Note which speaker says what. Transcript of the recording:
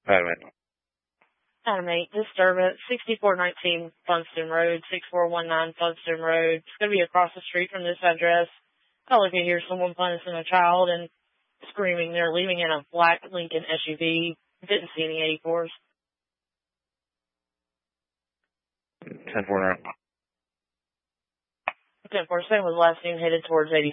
Speaker 1: Adam 8.
Speaker 2: Adam 8, disturbance, 6419 Funston Road, 6419 Funston Road. It's going to be across the street from this address. I look at here, someone punishing a child and screaming. They're leaving in a black Lincoln SUV. Didn't see any 84s.
Speaker 1: 10-4 now.
Speaker 2: 10-4, same was last seen headed towards 85.